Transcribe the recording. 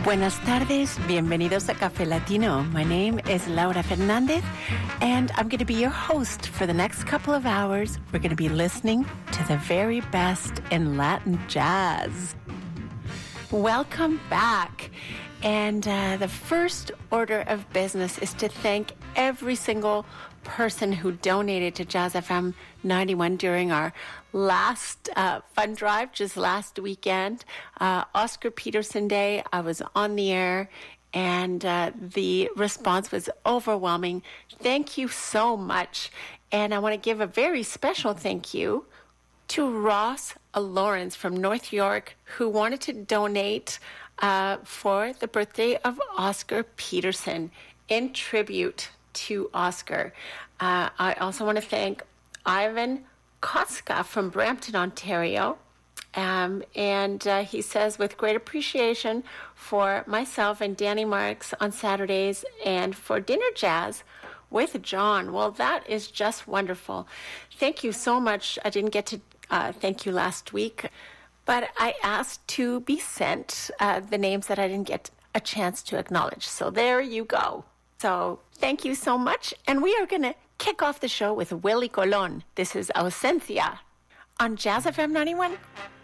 Buenas tardes, bienvenidos a Café Latino. My name is Laura Fernandez, and I'm going to be your host for the next couple of hours. We're going to be listening to the very best in Latin jazz. Welcome back. And the first order of business is to thank every single person who donated to Jazz FM 91 during our last fund drive, just last weekend. Oscar Peterson Day, I was on the air, and the response was overwhelming. Thank you so much. And I want to give a very special thank you to Ross Lawrence from North York, who wanted to donate for the birthday of Oscar Peterson in tribute to Oscar. I also want to thank Ivan Kotska from Brampton, Ontario. And he says, with great appreciation for myself and Danny Marks on Saturdays and for Dinner Jazz with John. Well, that is just wonderful. Thank you so much. I didn't get to thank you last week, but I asked to be sent the names that I didn't get a chance to acknowledge. So there you go. So thank you so much. And we are going to kick off the show with Willie Colon. This is Ausencia on Jazz FM 91.